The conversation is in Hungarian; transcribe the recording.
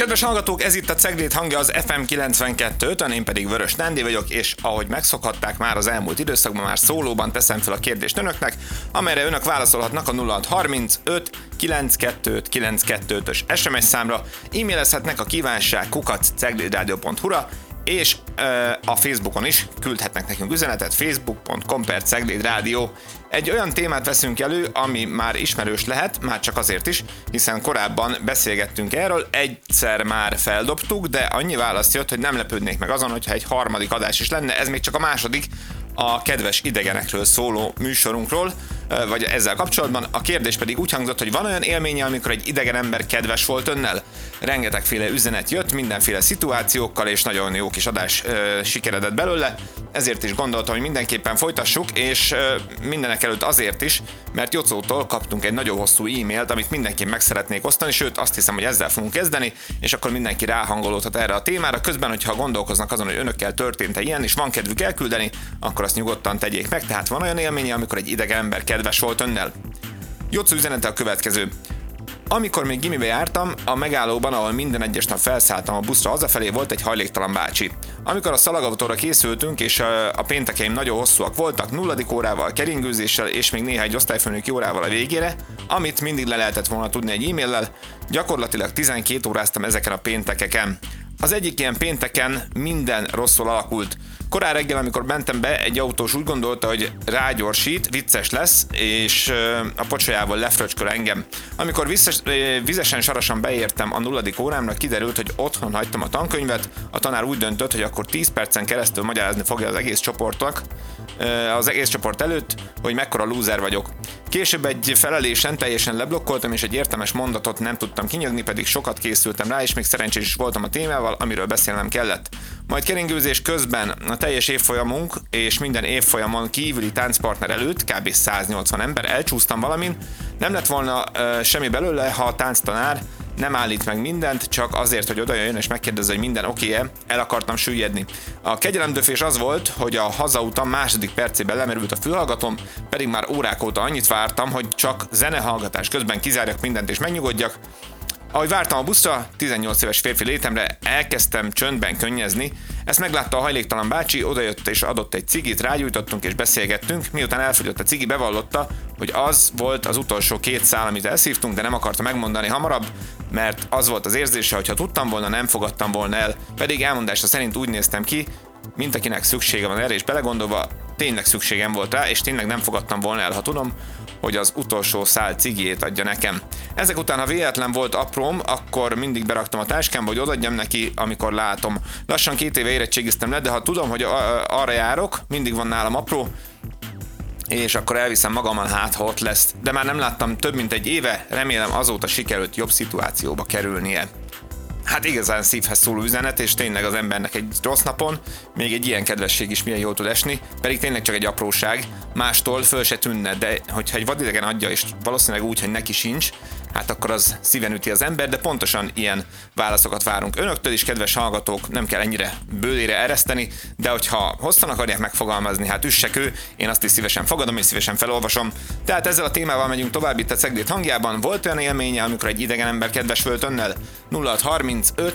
Kedves hallgatók, ez itt a Cegléd hangja az FM 92.5-ön, én pedig Vörös Nándi vagyok, és ahogy megszokhatták már az elmúlt időszakban, már szólóban teszem fel a kérdést önöknek, amelyre önök válaszolhatnak a 0635 925 925-ös SMS számra, e-mailezhetnek a kívánság@ceglédradio.hu-ra, és a Facebookon is küldhetnek nekünk üzenetet, facebook.com/ceglédradio. Egy olyan témát veszünk elő, ami már ismerős lehet, már csak azért is, hiszen korábban beszélgettünk erről, egyszer már feldobtuk, de annyi választ jött, hogy nem lepődnék meg azon, hogyha egy harmadik adás is lenne, ez még csak a második, a kedves idegenekről szóló műsorunkról, vagy ezzel kapcsolatban. A kérdés pedig úgy hangzott, hogy van olyan élménye, amikor egy idegen ember kedves volt önnel? Rengetegféle üzenet jött, mindenféle szituációkkal, és nagyon jó kis adás sikeredett belőle, ezért is gondoltam, hogy mindenképpen folytassuk, és mindenek előtt azért is, mert Jocótól kaptunk egy nagyon hosszú e-mailt, amit mindenképp meg szeretnék osztani, sőt azt hiszem, hogy ezzel fogunk kezdeni, és akkor mindenki ráhangolódhat erre a témára. Közben, hogyha gondolkoznak azon, hogy önökkel történt-e ilyen, és van kedvük elküldeni, akkor azt nyugodtan tegyék meg. Tehát van olyan élménye, amikor egy idegen ember kedves volt önnel? Jocó üzenete a következő. Amikor még gimibe jártam, a megállóban, ahol minden egyes nap felszálltam a buszra hazafelé, volt egy hajléktalan bácsi. Amikor a szalagautóra készültünk, és a péntekeim nagyon hosszúak voltak, 0. órával, keringőzéssel és még néhány osztályfőnöki órával a végére, amit mindig le lehetett volna tudni egy e-maillel, gyakorlatilag 12 óráztam ezeken a péntekeken. Az egyik ilyen pénteken minden rosszul alakult. Korán reggel, amikor mentem be, egy autós úgy gondolta, hogy rágyorsít, vicces lesz, és a pocsolyával lefröcsköl engem. Amikor vizesen sarasan beértem a 0. órámra, kiderült, hogy otthon hagytam a tankönyvet, a tanár úgy döntött, hogy akkor 10 percen keresztül magyarázni fogja az egész csoportnak, az egész csoport előtt, hogy mekkora lúzer vagyok. Később egy felelésen teljesen leblokkoltam, és egy értelmes mondatot nem tudtam kinyögni, pedig sokat készültem rá, és még szerencsés is voltam a témával, amiről beszélnem kellett. Majd keringőzés közben a teljes évfolyamunk és minden évfolyamon kívüli táncpartner előtt, kb. 180 ember, elcsúsztam valamin, nem lett volna semmi belőle, ha a tánctanár nem állít meg mindent, csak azért, hogy oda jön és megkérdezze, hogy minden oké-e, el akartam süllyedni. A kegyelemdöfés az volt, hogy a hazautam második percében lemerült a fülhallgatom, pedig már órák óta annyit vártam, hogy csak zenehallgatás közben kizárjak mindent és megnyugodjak. Ahogy vártam a buszra, 18 éves férfi létemre elkezdtem csöndben könnyezni. Ezt meglátta a hajléktalan bácsi, odajött és adott egy cigit, rágyújtottunk és beszélgettünk. Miután elfogyott a cigi, bevallotta, hogy az volt az utolsó 2 szál, amit elszívtunk, de nem akarta megmondani hamarabb, mert az volt az érzése, hogy ha tudtam volna, nem fogadtam volna el. Pedig elmondása szerint úgy néztem ki, mint akinek szüksége van erre, és belegondolva tényleg szükségem volt rá, és tényleg nem fogadtam volna el, ha tudom, hogy az utolsó szál cigiét adja nekem. Ezek után, ha véletlen volt apróm, akkor mindig beraktam a táskámba, hogy odaadjam neki, amikor látom. Lassan 2 éve érettségiztem le, de ha tudom, hogy arra járok, mindig van nálam apró, és akkor elviszem magammal, hát ha ott lesz. De már nem láttam több mint egy éve, remélem azóta sikerült jobb szituációba kerülnie. Hát igazán szívhez szóló üzenet, és tényleg az embernek egy rossz napon még egy ilyen kedvesség is milyen jól tud esni, pedig tényleg csak egy apróság, mástól föl se tűnne, de hogyha egy vadidegen adja, és valószínűleg úgy, hogy neki sincs, hát akkor az szíven üti az ember, de pontosan ilyen válaszokat várunk önöktől is, kedves hallgatók, nem kell ennyire bőlére ereszteni, de hogyha hosszan akarják megfogalmazni, hát üssek ő, én azt is szívesen fogadom és szívesen felolvasom. Tehát ezzel a témával megyünk tovább itt a Cegléd hangjában. Volt olyan élménye, amikor egy idegen ember kedves volt önnel? 0635